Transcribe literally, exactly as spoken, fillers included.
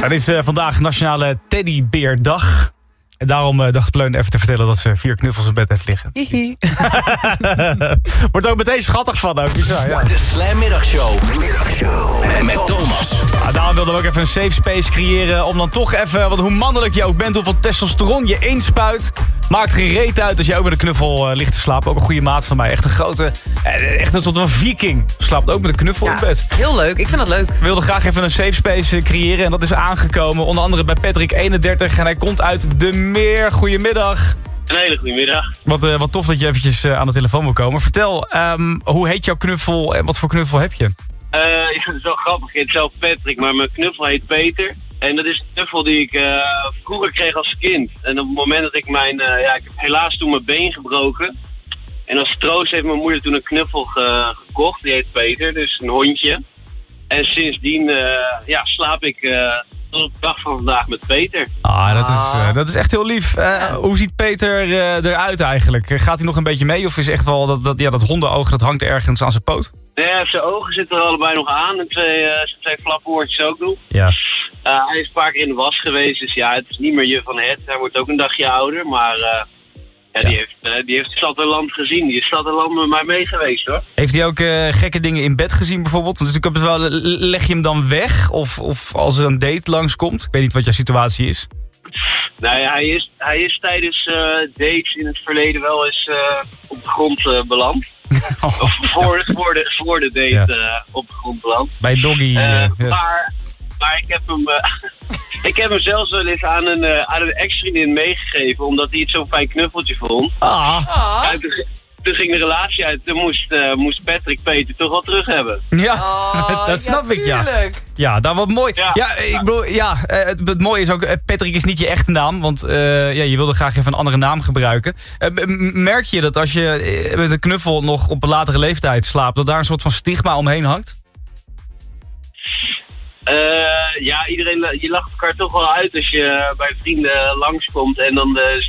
Het is uh, vandaag Nationale Teddybeerdag. En daarom uh, dacht Pleun even te vertellen dat ze vier knuffels in bed heeft liggen. Wordt ook meteen schattig van ook. Bizar, ja. De Slam Middagshow. Met Thomas. Ja, daarom wilden we ook even een safe space creëren. Om dan toch even, want hoe mannelijk je ook bent, hoeveel testosteron je inspuit. Maakt geen reet uit als je ook met een knuffel uh, ligt te slapen. Ook een goede maat van mij. Echt een grote, uh, echt een tot een viking. Slaapt ook met een knuffel ja, in bed. Heel leuk, ik vind dat leuk. We wilden graag even een safe space uh, creëren. En dat is aangekomen. Onder andere bij Patrick eenendertig. En hij komt uit de Meer. Goedemiddag. Een hele goede middag. Wat, uh, wat tof dat je eventjes uh, aan de telefoon wil komen. Vertel, um, hoe heet jouw knuffel en wat voor knuffel heb je? Uh, ik vind het wel grappig. Ik heet zelf Patrick, maar mijn knuffel heet Peter. En dat is een knuffel die ik uh, vroeger kreeg als kind. En op het moment dat ik mijn... Uh, ja, ik heb helaas toen mijn been gebroken. En als troost heeft mijn moeder toen een knuffel ge gekocht. Die heet Peter, dus een hondje. En sindsdien uh, ja, slaap ik uh, tot op de dag van vandaag met Peter. Ah, dat is, uh, dat is echt heel lief. Uh, ja. Hoe ziet Peter uh, eruit eigenlijk? Gaat hij nog een beetje mee? Of is echt wel dat, dat, ja, dat hondenoog dat hangt ergens aan zijn poot? Ja, zijn ogen zitten er allebei nog aan. En twee, uh, zijn twee flapwoordjes ook nog. Ja. Uh, hij is een paar keer in de was geweest. Dus ja, het is niet meer je van het. Hij wordt ook een dagje ouder. Maar uh, ja, die, ja. Heeft, uh, die heeft stad en land gezien. Die is stad en land met mij mee geweest, hoor. Heeft hij ook uh, gekke dingen in bed gezien bijvoorbeeld? Dus ik heb het wel, leg je hem dan weg? Of, of als er een date langskomt? Ik weet niet wat jouw situatie is. Nou ja, hij is, hij is tijdens uh, dates in het verleden wel eens uh, op de grond uh, beland. Oh, of voor, ja. voor, de, voor de date ja. uh, op de grond beland. Bij Doggy. Uh, uh, ja. maar, maar ik heb hem... Uh, ik heb hem zelfs wel eens aan een, uh, aan een ex-vriendin meegegeven, omdat hij het zo'n fijn knuffeltje vond. Ah. Ja, toen, toen ging de relatie uit. Toen moest, uh, moest Patrick Peter toch wel terug hebben. Ja, oh, dat snap ja, ik, ja. Ja, dat wat mooi. Ja, ja ik bedoel, ja, het, het mooie is ook, Patrick is niet je echte naam, want uh, ja, je wilde graag even een andere naam gebruiken. Uh, merk je dat als je met een knuffel nog op een latere leeftijd slaapt, dat daar een soort van stigma omheen hangt? Uh, ja, iedereen, je lacht elkaar toch wel uit als je bij vrienden langskomt en dan de